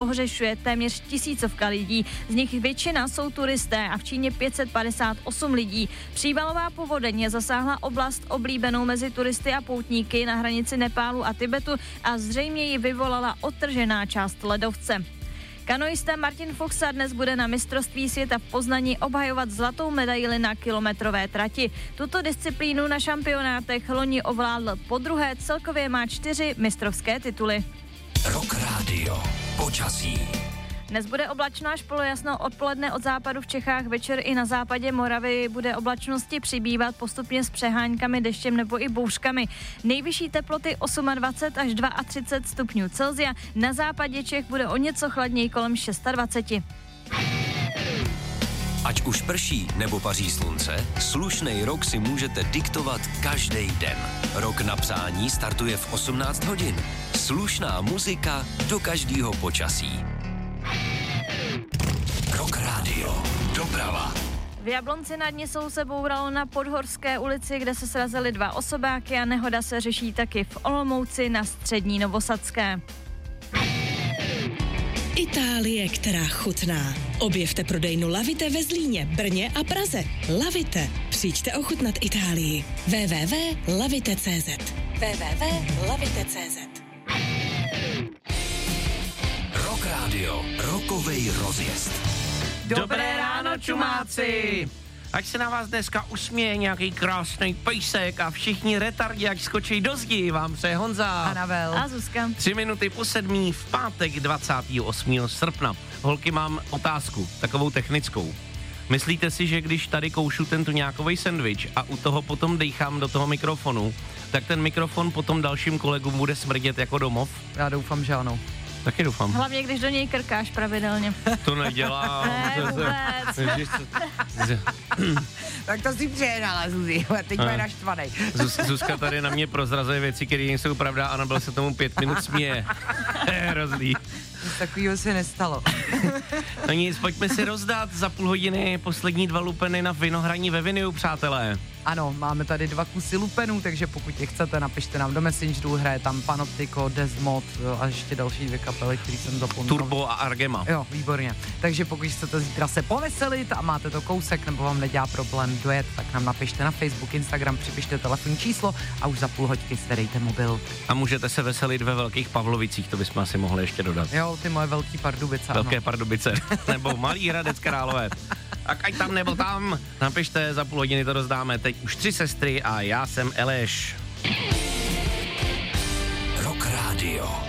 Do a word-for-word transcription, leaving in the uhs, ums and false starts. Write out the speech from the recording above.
ohřešuje téměř tisícovka lidí. Z nich většina jsou turisté a v Číně pět set padesát osm lidí. Přívalová povodeň zasáhla oblast oblíbenou mezi turisty a poutníky na hranici Nepálu a Tibetu a zřejmě ji vyvolala odtržená část ledovce. Kanoista Martin Fuchsa dnes bude na mistrovství světa v Poznani obhajovat zlatou medaili na kilometrové trati. Tuto disciplínu na šampionátech loni ovládl podruhé, celkově má čtyři mistrovské tituly. Rock Radio. Počasí. Dnes bude oblačno až polojasno, odpoledne od západu v Čechách, večer i na západě Moravy bude oblačnosti přibývat postupně s přeháňkami, deštěm nebo i bouřkami. Nejvyšší teploty dvacet osm až třicet dva stupňů Celsia, na západě Čech bude o něco chladněji kolem dvacet šest. Ať už prší nebo paří slunce, slušnej rok si můžete diktovat každý den. Rok na přání startuje v osmnáct hodin. Slušná muzika do každého počasí. Rock Radio. Doprava. V Jablonci nad Nisou se bouralo na Podhorské ulici, kde se srazily dva osobáky a nehoda se řeší taky v Olomouci na Střední Novosadské. Itálie, která chutná. Objevte prodejnu Lavite ve Zlíně, Brně a Praze. Lavite. Přijďte ochutnat Itálii. w w w tečka lavite tečka c z w w w tečka lavite tečka c z. Rock Radio. Rokovej rozjezd. Dobré ráno, čumáci! Ať se na vás dneska usměje nějaký krásný pejsek a všichni retardi, jak skočí do zdi, vám přeje Honza. Anabel. A Zuzka. Tři minuty po sedmí v pátek dvacátého osmého srpna. Holky, mám otázku, takovou technickou. Myslíte si, že když tady koušu ten tuňákovej sendvič a u toho potom dejchám do toho mikrofonu, tak ten mikrofon potom dalším kolegům bude smrdět jako domov? Já doufám, že ano. Taky doufám. Hlavně, když do něj krkáš pravidelně. To nedělám. Ne, vůbec. Tak to si přejedala, Zuzi, teď bude naštvanej. Zuz, Zuzka tady na mě prozrazuje věci, které nejsou pravda, a Anabel se tomu pět minut směje. Hrozný. Nic takového se nestalo. No nic, pojďme si rozdat za půl hodiny poslední dva lupeny na Vinohraní ve Viniu, přátelé. Ano, máme tady dva kusy lupenů, takže pokud je chcete, napište nám do Messengeru, hraje tam Panoptico, Desmod a ještě další dvě kapely, které jsem zapomněl. Turbo a Argema. Jo, výborně. Takže pokud chcete zítra se poveselit a máte to kousek, nebo vám nedělá problém dojet, tak nám napište na Facebook, Instagram, připište telefonní číslo a už za půl hoďky zvedejte mobil. A můžete se veselit ve Velkých Pavlovicích, to bychom asi mohli ještě dodat. Jo, ty moje velký Pardubice. Velké ano. Pardubice, nebo Malý Hradec Králové. A ať tam nebo tam, napište, za půl hodiny to rozdáme. Teď už tři sestry a já jsem Aleš. Rock Radio.